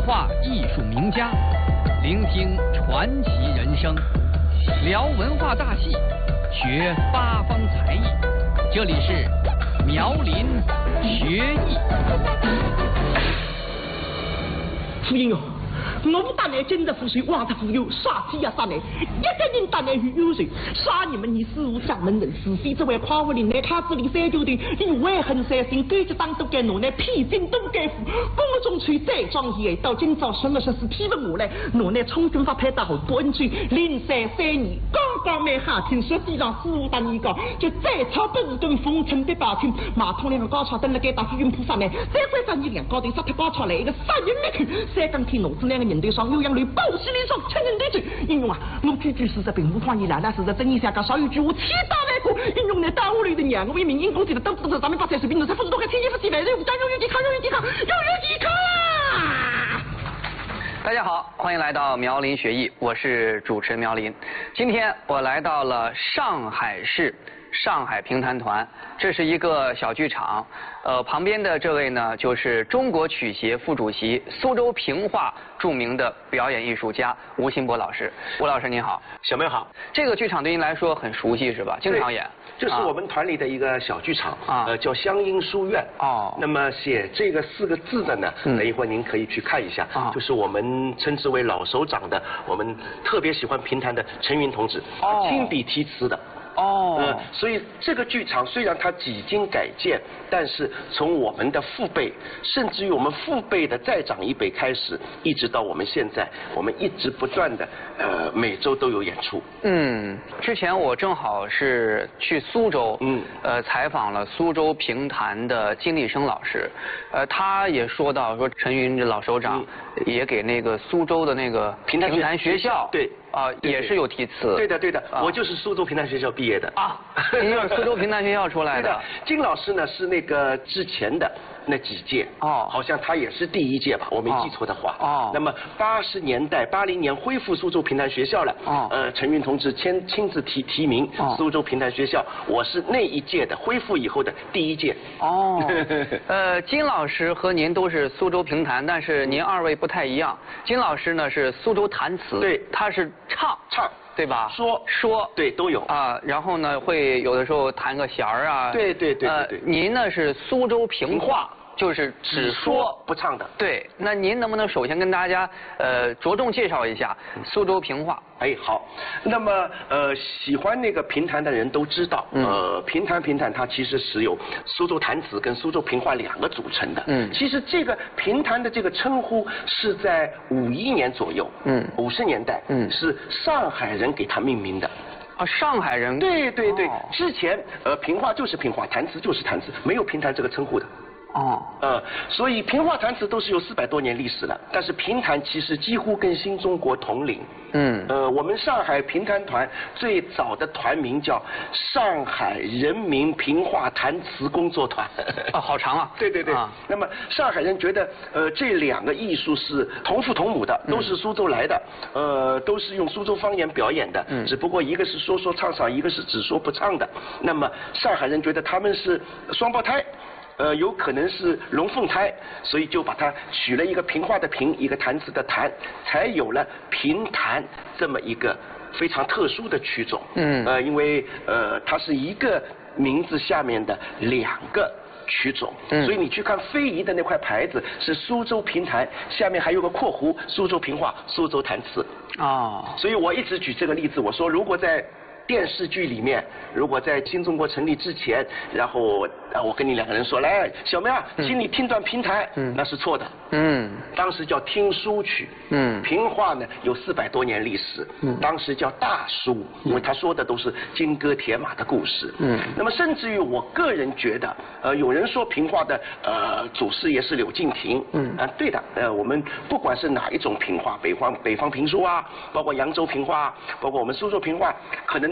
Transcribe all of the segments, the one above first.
话艺术名家，聆听传奇人生，聊文化大戏，学八方才艺。这里是苗林学艺。 夫人哟，我等来今日覆水，望着富有，杀鸡呀杀来，一个人等来与有谁？杀你们！你事无掌门人是非，这位夸我林来卡子里三九的，你怀恨在心，对着当都该我来披荆都该负，宫中吹再庄严，到今朝1214批问我来，我来冲军法派打后不恩罪，连3年，刚刚买下听说地上15大年糕，就再炒不顿风尘的八天，马桶两个高潮等了该打飞云菩萨来，再关上你两高头杀脱高潮来一个杀人灭口，三更天脑子两个人头上有样雷，暴喜连双，亲人对嘴，应用啊，我句句事实并无谎言，那事实真意下讲少有句话，天大来过，应用来打我里的娘，我为民营公司的都不知道咱们发财水平，奴才不是多开天衣不起来，人无家永远抵抗，永远抵抗，永远抵抗啊！ 大家好，欢迎来到苗林学艺，我是主持人苗林。今天我来到了上海市上海评弹团，这是一个小剧场。旁边的这位呢，就是中国曲协副主席、苏州评话著名的表演艺术家吴新波老师。吴老师您好。 小妹好。 这个剧场对您来说很熟悉是吧？经常演。 这是我们团里的一个小剧场叫湘音书院。 哦。 那么写这个4个字的呢，等一会儿您可以去看一下，就是我们称之为老首长的，我们特别喜欢评弹的陈云同志，亲笔题词的。所以这个剧场虽然它几经改建，但是从我们的父辈，甚至于我们父辈的再长一辈开始，一直到我们现在，我们一直不断的每周都有演出。 之前我正好是去苏州，采访了苏州评弹的金立生老师，他也说到说陈云这老首长也给那个苏州的那个评弹学校， 对。 也是有题词。 对的，对的，我就是苏州评弹学校毕业的。 您是苏州评弹学校出来的。 对的，金老师呢是那个之前的那几届，好像他也是第1届吧，我没记错的话。那么80年代80年恢复苏州评弹学校了。陈云同志亲自提名苏州评弹学校，我是那一届的，恢复以后的第1届。 金老师和您都是苏州评弹，但是您2位不太一样。金老师呢是苏州弹词， 对， 他是唱，对吧？说， 对，都有然后呢，会有的时候弹个弦儿啊。 对。 您呢是苏州评话，就是只说不唱的。 对，那您能不能首先跟大家着重介绍一下苏州评话？ 好，那么喜欢那个评弹的人都知道，评弹它其实是由苏州弹词跟苏州评话2个组成的。其实这个评弹的这个称呼是在51年左右，50年代，是上海人给它命名的。 上海人？ 对，之前评话就是评话，弹词就是弹词，没有评弹这个称呼的。所以评话弹词都是有400多年历史了，但是评弹其实几乎跟新中国同龄。我们上海评弹团最早的团名叫上海人民评话弹词工作团。 好长啊。 对。那么上海人觉得这2个艺术是同父同母的，都是苏州来的，都是用苏州方言表演的，只不过一个是说唱唱，一个是只说不唱的。那么上海人觉得他们是双胞胎。有可能是龙凤胎，所以就把它取了一个评话的评，一个弹词的弹，才有了评弹这么一个非常特殊的曲种。因为它是一个名字下面的2个曲种，所以你去看非遗的那块牌子是苏州评弹，下面还有个括弧苏州评话、苏州弹词。所以我一直举这个例子，我说如果在电视剧里面，如果在新中国成立之前，然后我跟你2个人说，来，小妹啊，请你听段评弹，那是错的。当时叫听书曲。评话呢有400多年历史。当时叫大书，因为他说的都是金戈铁马的故事。那么甚至于我个人觉得，有人说评话的祖师爷是柳敬亭。对的。我们不管是哪一种评话，北方评书啊，包括扬州评话，包括我们苏州评话，可能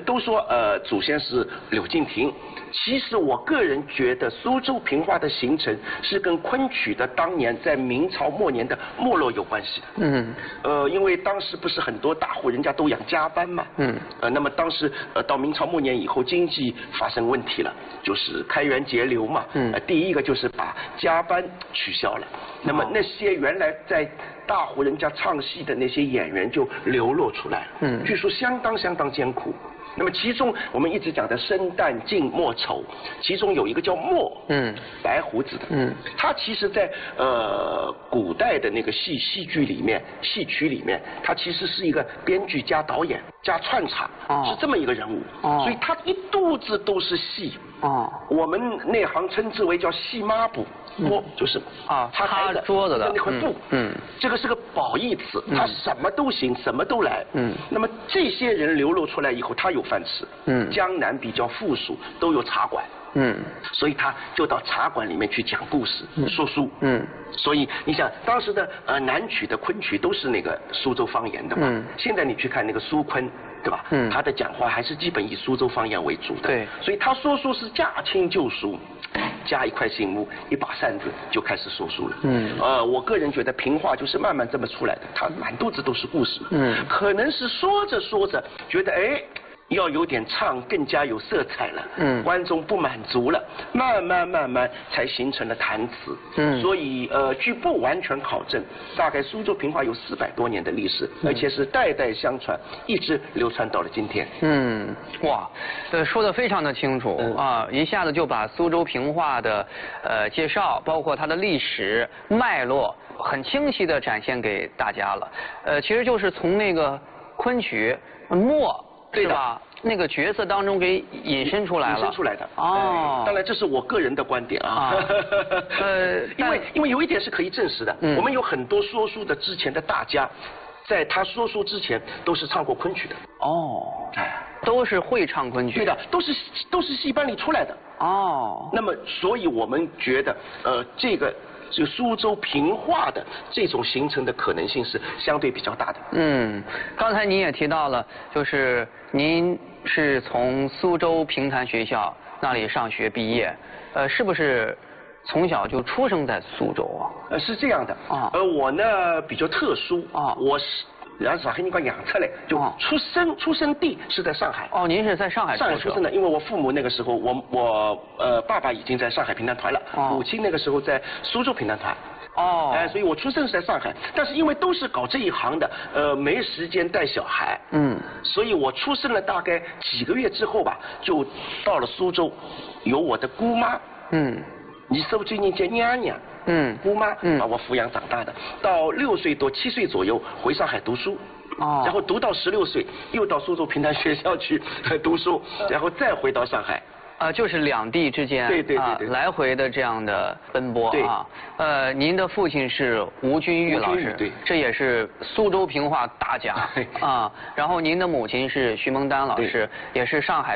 都说祖先是柳敬亭。其实我个人觉得苏州评话的形成是跟昆曲的当年在明朝末年的没落有关系的。因为当时不是很多大户人家都养家班嘛。那么当时到明朝末年以后，经济发生问题了，就是开源节流嘛。第一个就是把家班取消了，那么那些原来在大户人家唱戏的那些演员就流落出来了。据说相当艰苦。那么其中我们一直讲的生旦净末丑，其中有一个叫末，白胡子的，他其实在古代的那个戏剧里面，戏曲里面，他其实是一个编剧加导演加串场，是这么一个人物，所以他一肚子都是戏。我们内行称之为叫戏抹布，就是擦桌子的那块布，这个是个褒义词，他什么都行，什么都来。那么这些人流露出来以后，他有饭吃。江南比较富庶，都有茶馆。所以他就到茶馆里面去讲故事，说书。所以你想当时的南曲的昆曲都是那个苏州方言的嘛。现在你去看那个苏昆，对吧？他的讲话还是基本以苏州方言为主的。 对。 所以他说书是驾轻就熟，加一块醒目，一把扇子就开始说书了。我个人觉得评话就是慢慢这么出来的，他满肚子都是故事。可能是说着说着觉得要有点唱更加有色彩了，观众不满足了，慢慢才形成了弹词。所以据不完全考证，大概苏州评话有400多年的历史，而且是代代相传，一直流传到了今天。 哇，说得非常的清楚啊，一下子就把苏州评话的介绍，包括它的历史脉络，很清晰的展现给大家了。其实就是从那个昆曲末。是吧？那个角色当中给引申出来了。 引申出来的。当然这是我个人的观点啊。因为有一点是可以证实的，我们有很多说书的之前的大家，在他说书之前都是唱过昆曲的。 都是会唱昆曲。 对的，都是戏班里出来的。那么所以我们觉得这个苏州评话的这种形成的可能性是相对比较大的。 刚才您也提到了，就是您是从苏州评弹学校那里上学毕业，是不是从小就出生在苏州啊？ 是这样的。我呢比较特殊。我是然后上海人讲养出来，就出生地是在上海。 您是在上海出生的，因为我父母那个时候，我爸爸已经在上海评弹团了，母亲那个时候在苏州评弹团。所以我出生是在上海，但是因为都是搞这一行的，没时间带小孩。所以我出生了大概几个月之后吧，就到了苏州，有我的姑妈。你是不是最近叫娘娘？姑妈把我抚养长大的，到6岁多7岁左右回上海读书。然后读到16岁，又到苏州评弹学校去读书，然后再回到上海。 就是两地之间对来回的这样的奔波啊。您的父亲是吴君玉老师， 对， 这也是苏州评话大家啊。然后您的母亲是徐蒙丹老师，也是上海